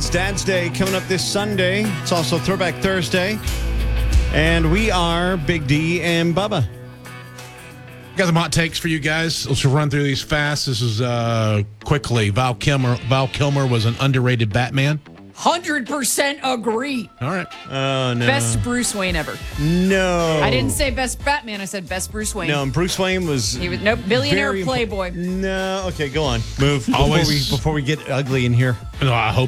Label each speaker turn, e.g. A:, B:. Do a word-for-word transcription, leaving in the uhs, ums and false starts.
A: It's Dad's Day coming up this Sunday. It's also Throwback Thursday. And we are Big D and Bubba.
B: Got some hot takes for you guys. Let's run through these fast. This is uh, quickly. Val Kilmer. Val Kilmer was an underrated Batman.
C: one hundred percent agree.
B: All right.
A: Oh, no.
C: Best Bruce Wayne ever.
A: No.
C: I didn't say best Batman. I said best Bruce Wayne.
A: No, and Bruce Wayne was...
C: He was no billionaire
A: very-
C: playboy.
A: No. Okay, go on. Move.
B: Always-
A: Before we, before we get ugly in here.
B: No, I hope